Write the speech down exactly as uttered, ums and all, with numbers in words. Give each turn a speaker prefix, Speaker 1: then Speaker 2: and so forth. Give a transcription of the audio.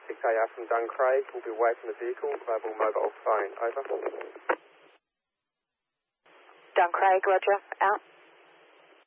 Speaker 1: six A R from Duncraig. We'll be away from the vehicle. Available mobile phone. Over.
Speaker 2: Duncraig, roger. Out.